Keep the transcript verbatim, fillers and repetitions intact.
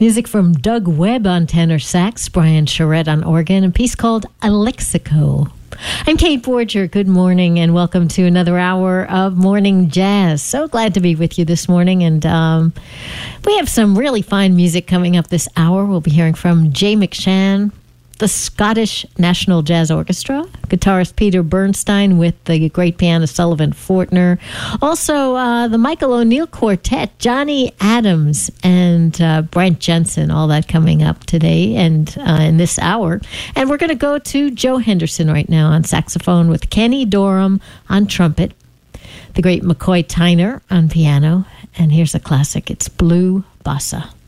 Music from Doug Webb on tenor sax, Brian Charette on organ, a piece called Alexico. I'm Kate Borger. Good morning and welcome to another hour of Morning Jazz. So glad to be with you this morning. And um, we have some really fine music coming up this hour. We'll be hearing from Jay McShann, the Scottish National Jazz Orchestra, guitarist Peter Bernstein with the great pianist Sullivan Fortner. Also, uh, the Michael O'Neill Quartet, Johnny Adams and uh, Brent Jensen, all that coming up today and uh, in this hour. And we're going to go to Joe Henderson right now on saxophone with Kenny Dorham on trumpet, the great McCoy Tyner on piano. And here's a classic. It's Blue Bossa.